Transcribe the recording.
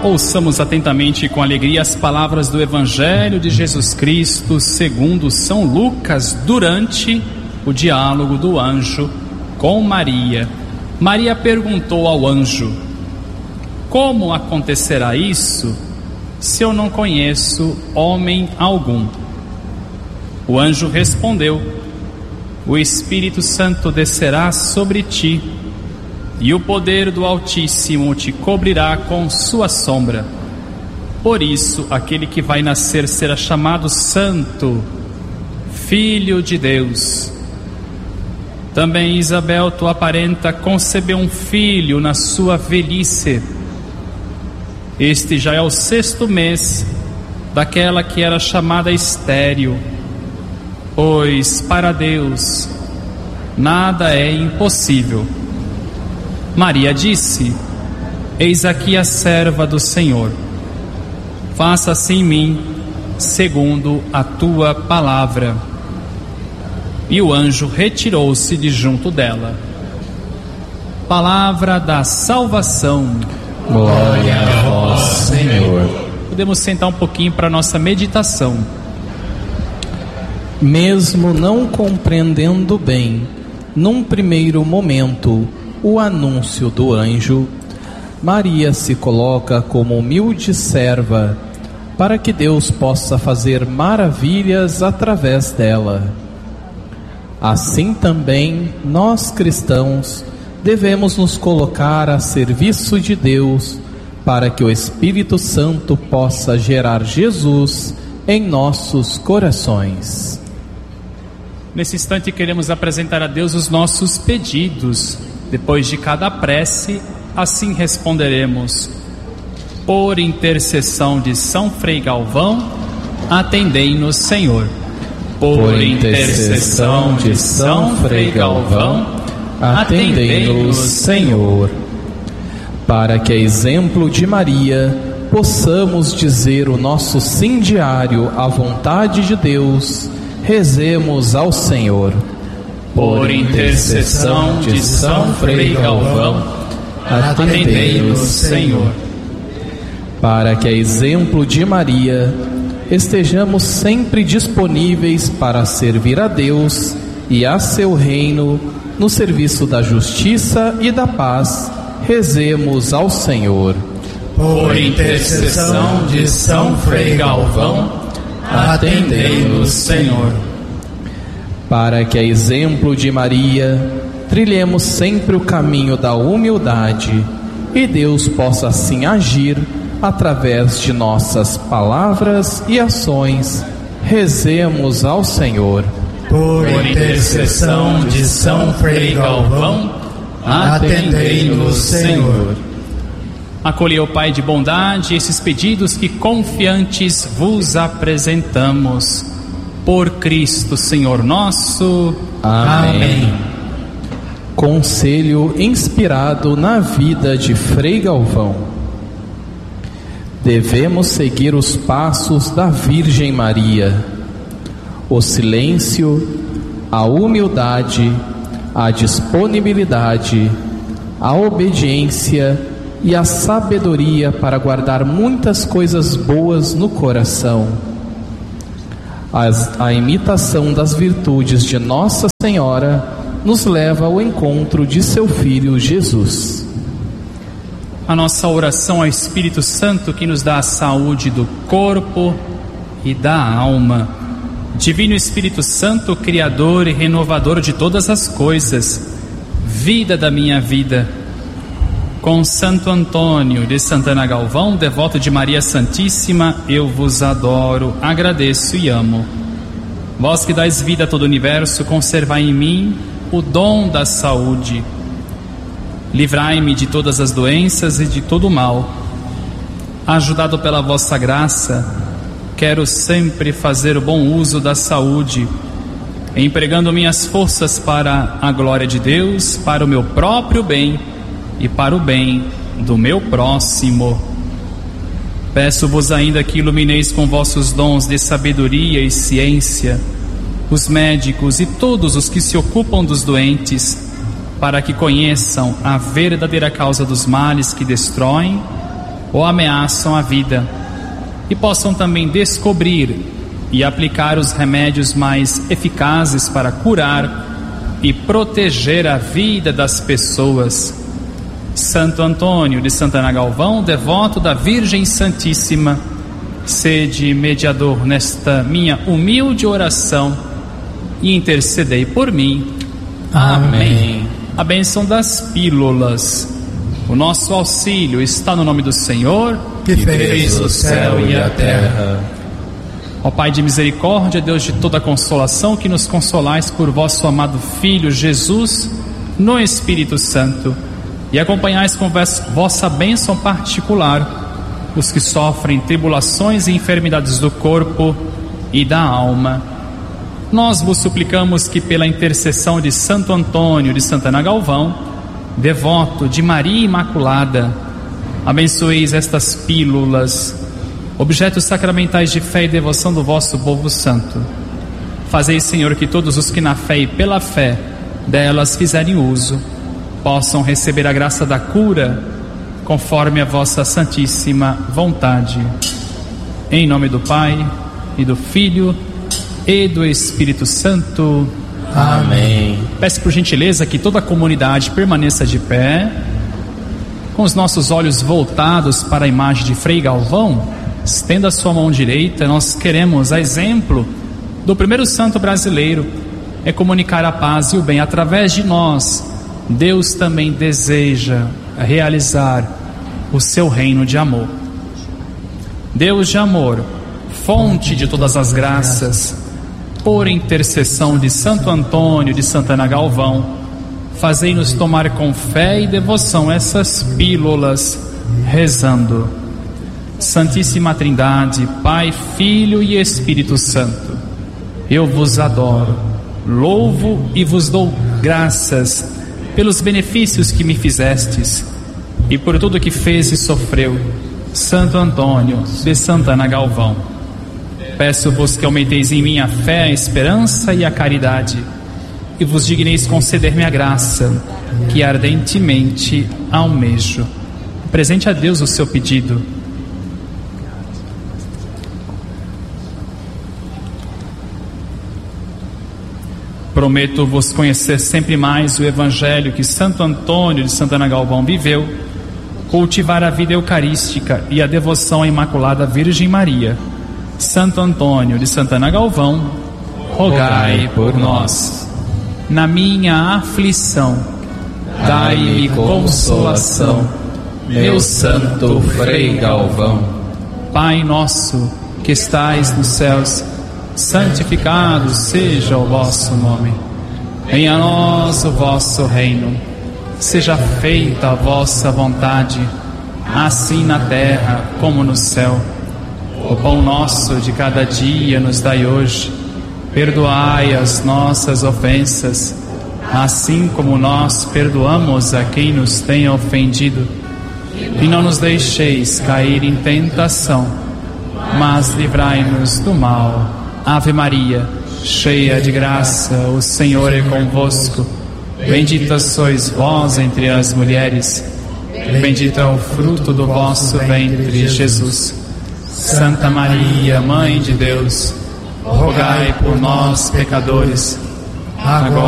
Ouçamos atentamente e com alegria as palavras do Evangelho de Jesus Cristo segundo São Lucas, durante o diálogo do anjo com Maria. Maria perguntou ao anjo: como acontecerá isso, se eu não conheço homem algum? O anjo respondeu: o Espírito Santo descerá sobre ti, e o poder do Altíssimo te cobrirá com sua sombra. Por isso, aquele que vai nascer será chamado Santo, Filho de Deus. Também Isabel, tua parenta, concebeu um filho na sua velhice. Este já é o 6º mês daquela que era chamada estéril, pois para Deus nada é impossível. Maria disse: eis aqui a serva do Senhor, faça-se em mim segundo a tua palavra. E o anjo retirou-se de junto dela. Palavra da salvação. Glória a vós, Senhor. Podemos sentar um pouquinho para a nossa meditação. Mesmo não compreendendo bem, num primeiro momento, o anúncio do anjo, Maria se coloca como humilde serva, para que Deus possa fazer maravilhas através dela. Assim também, nós cristãos, devemos nos colocar a serviço de Deus, para que o Espírito Santo possa gerar Jesus em nossos corações. Nesse instante queremos apresentar a Deus os nossos pedidos. Depois de cada prece, assim responderemos: por intercessão de São Frei Galvão, atendei-nos, Senhor. Por intercessão de São Frei Galvão, atendei-nos, Senhor. Para que, a exemplo de Maria, possamos dizer o nosso sim diário à vontade de Deus, rezemos ao Senhor. Por intercessão de São Frei Galvão, atendei-nos, Senhor. Para que, a exemplo de Maria, estejamos sempre disponíveis para servir a Deus e a seu reino, no serviço da justiça e da paz, rezemos ao Senhor. Por intercessão de São Frei Galvão, atendei-nos, Senhor. Para que, a exemplo de Maria, trilhemos sempre o caminho da humildade e Deus possa assim agir através de nossas palavras e ações, rezemos ao Senhor. Por intercessão de São Frei Galvão, atendei-nos, Senhor. Acolheu, Pai de bondade, esses pedidos que confiantes vos apresentamos. Por Cristo, Senhor nosso. Amém. Conselho inspirado na vida de Frei Galvão. Devemos seguir os passos da Virgem Maria. O silêncio, a humildade, a disponibilidade, a obediência e a sabedoria para guardar muitas coisas boas no coração. A imitação das virtudes de Nossa Senhora nos leva ao encontro de seu Filho Jesus. A nossa oração ao Espírito Santo, que nos dá a saúde do corpo e da alma. Divino Espírito Santo, Criador e renovador de todas as coisas, vida da minha vida. Com Santo Antônio de Santana Galvão, devoto de Maria Santíssima, eu vos adoro, agradeço e amo. Vós que dais vida a todo o universo, conservai em mim o dom da saúde. Livrai-me de todas as doenças e de todo o mal. Ajudado pela vossa graça, quero sempre fazer o bom uso da saúde, empregando minhas forças para a glória de Deus, para o meu próprio bem e para o bem do meu próximo. Peço-vos ainda que ilumineis com vossos dons de sabedoria e ciência os médicos e todos os que se ocupam dos doentes, para que conheçam a verdadeira causa dos males que destroem ou ameaçam a vida, e possam também descobrir e aplicar os remédios mais eficazes para curar e proteger a vida das pessoas. Santo Antônio de Santana Galvão, devoto da Virgem Santíssima, sede mediador nesta minha humilde oração e intercedei por mim. Amém. A bênção das pílulas. O nosso auxílio está no nome do Senhor, que fez o céu e a terra. Ó Pai de misericórdia, Deus de toda consolação, que nos consolais por vosso amado Filho Jesus no Espírito Santo, e acompanhais com vossa bênção particular os que sofrem tribulações e enfermidades do corpo e da alma. Nós vos suplicamos que, pela intercessão de Santo Antônio de Santana Galvão, devoto de Maria Imaculada, abençoeis estas pílulas, objetos sacramentais de fé e devoção do vosso povo santo. Fazeis, Senhor, que todos os que na fé e pela fé delas fizerem uso possam receber a graça da cura, conforme a vossa santíssima vontade. Em nome do Pai, e do Filho, e do Espírito Santo. Amém. Peço por gentileza que toda a comunidade permaneça de pé, com os nossos olhos voltados para a imagem de Frei Galvão. Estenda a sua mão direita. Nós queremos, a exemplo do primeiro santo brasileiro, comunicar a paz e o bem. Através de nós, Deus também deseja realizar o seu reino de amor. Deus de amor, fonte de todas as graças, por intercessão de Santo Antônio de Santana Galvão, fazei-nos tomar com fé e devoção essas pílulas, rezando: Santíssima Trindade, Pai, Filho e Espírito Santo, eu vos adoro, louvo e vos dou graças pelos benefícios que me fizestes e por tudo que fez e sofreu Santo Antônio de Santana Galvão. Peço-vos que aumenteis em mim a fé, a esperança e a caridade, e vos digneis conceder-me a graça que ardentemente almejo. Presente a Deus o seu pedido. Prometo-vos conhecer sempre mais o Evangelho que Santo Antônio de Santana Galvão viveu, cultivar a vida eucarística e a devoção à Imaculada Virgem Maria. Santo Antônio de Santana Galvão, rogai por nós. Na minha aflição, dai-me consolação, meu santo Frei Galvão. Pai nosso que estais nos céus, santificado seja o vosso nome. Venha a nós o vosso reino. Seja feita a vossa vontade, assim na terra como no céu. O pão nosso de cada dia nos dai hoje. Perdoai as nossas ofensas, assim como nós perdoamos a quem nos tem ofendido. E não nos deixeis cair em tentação, mas livrai-nos do mal. Ave Maria, cheia de graça, o Senhor é convosco. Bendita sois vós entre as mulheres, bendito é o fruto do vosso ventre, Jesus. Santa Maria, Mãe de Deus, rogai por nós, pecadores, agora